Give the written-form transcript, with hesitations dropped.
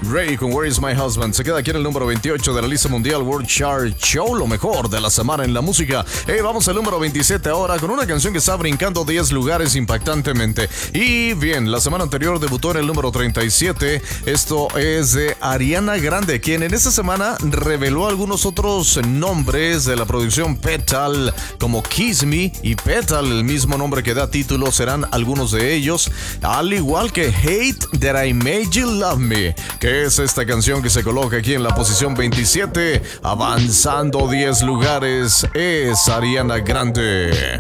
Ray con Where is My Husband se queda aquí en el número 28 de la lista mundial World Chart Show, lo mejor de la semana en la música. Vamos al número 27 ahora con una canción que está brincando 10 lugares impactantemente. Y bien, la semana anterior debutó en el número 37. Esto es de Ariana Grande, quien en esta semana reveló algunos otros nombres de la producción Petal, como Kiss Me y Petal, el mismo nombre que da título, serán algunos de ellos, al igual que Hate That I Made You Love Me, que es esta canción que se coloca aquí en la posición 27, avanzando 10 lugares, es Ariana Grande.